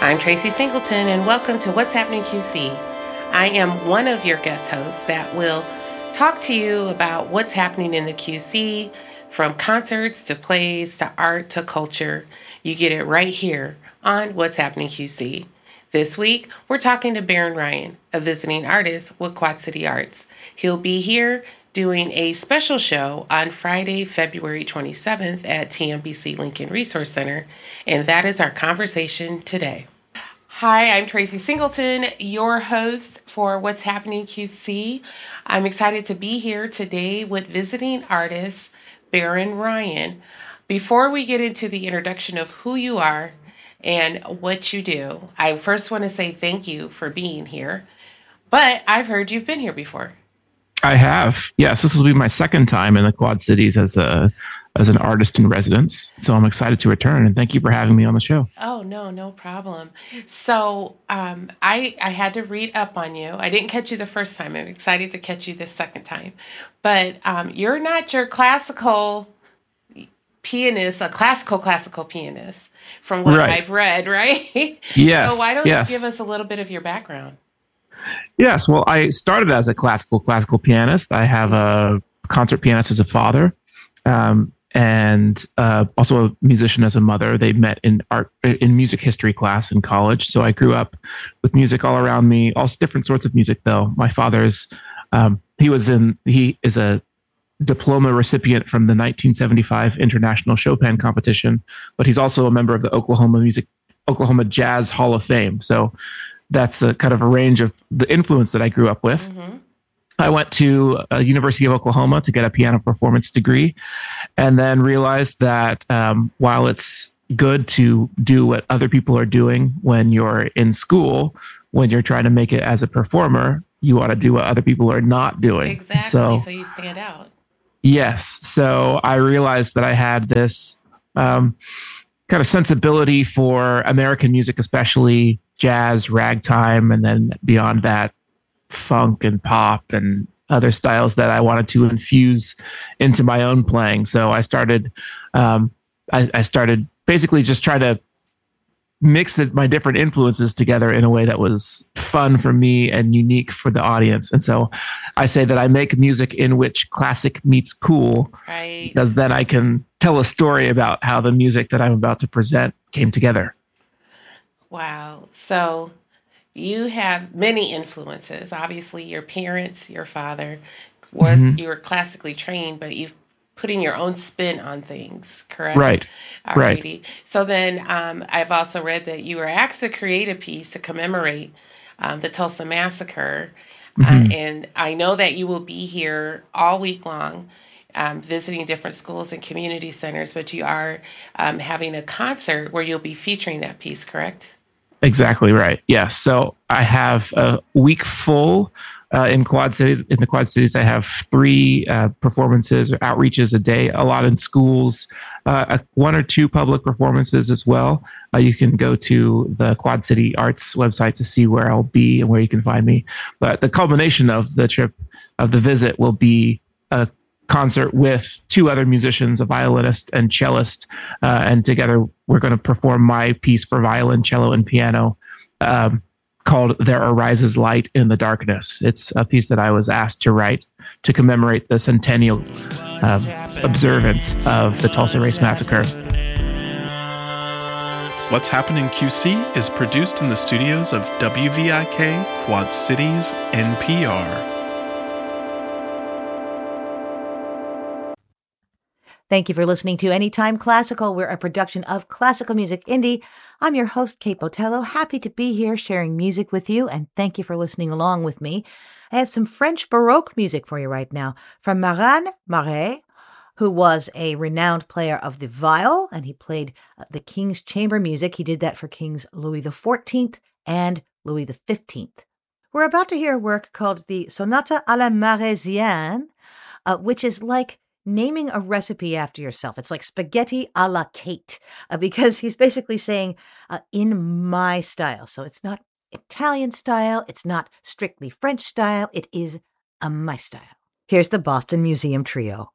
I'm Tracy Singleton, and welcome to What's Happening QC. I am one of your guest hosts that will talk to you about what's happening in the QC, from concerts to plays to art to culture. You get it right here on What's Happening QC. This week, we're talking to Baron Ryan, a visiting artist with Quad City Arts. He'll be here doing a special show on Friday, February 27th at TMBC Lincoln Resource Center, and that is our conversation today. Hi, I'm Tracy Singleton, your host for What's Happening QC. I'm excited to be here today with visiting artist Baron Ryan. Before we get into the introduction of who you are and what you do, I first want to say thank you for being here, but I've heard you've been here before. I have. Yes, this will be my second time in the Quad Cities as an artist in residence. So I'm excited to return, and thank you for having me on the show. Oh, no problem. So I had to read up on you. I didn't catch you the first time. I'm excited to catch you the second time. But you're not your classical pianist, a classical pianist, from what I've read, right? Yes. So why don't you give us a little bit of your background? Yes. Well, I started as a classical pianist. I have a concert pianist as a father, and also a musician as a mother. They met in music history class in college. So I grew up with music all around me, all different sorts of music. Though my father's, he is a diploma recipient from the 1975 International Chopin Competition, but he's also a member of the Oklahoma Jazz Hall of Fame. So that's a kind of a range of the influence that I grew up with. Mm-hmm. I went to University of Oklahoma to get a piano performance degree, and then realized that while it's good to do what other people are doing when you're in school, when you're trying to make it as a performer, you ought to do what other people are not doing. Exactly. So you stand out. Yes. So I realized that I had this kind of sensibility for American music, especially jazz, ragtime, and then beyond that, funk and pop and other styles that I wanted to infuse into my own playing. So I started, I started basically just trying to mix my different influences together in a way that was fun for me and unique for the audience. And so I say that I make music in which classic meets cool, right? Because then I can tell a story about how the music that I'm about to present came together. Wow. So you have many influences. Obviously, your parents, your father you were classically trained, but you've putting your own spin on things, correct? Right. Alrighty. Right. So then I've also read that you were asked to create a piece to commemorate the Tulsa Massacre. And I know that you will be here all week long visiting different schools and community centers, but you are having a concert where you'll be featuring that piece, correct? Exactly right. Yes. So I have a week full in the Quad Cities. I have 3 performances or outreaches a day, a lot in schools, 1 or 2 public performances as well. You can go to the Quad City Arts website to see where I'll be and where you can find me. But the culmination of the trip, of the visit, will be a concert with 2 other musicians, a violinist and cellist, and together we're going to perform my piece for violin, cello, and piano called There Arises Light in the Darkness. It's a piece that I was asked to write to commemorate the centennial observance of the Tulsa Race Massacre. What's Happening QC is produced in the studios of WVIK Quad Cities NPR. Thank you for listening to Anytime Classical. We're a production of Classical Music Indie. I'm your host, Kate Botello. Happy to be here sharing music with you, and thank you for listening along with me. I have some French Baroque music for you right now from Maran Marais, who was a renowned player of the viol, and he played the King's Chamber music. He did that for Kings Louis XIV and Louis XV. We're about to hear a work called the Sonata à la Maraisienne, which is like naming a recipe after yourself. It's like spaghetti a la Kate, because he's basically saying, in my style. So it's not Italian style. It's not strictly French style. It is my style. Here's the Boston Museum Trio.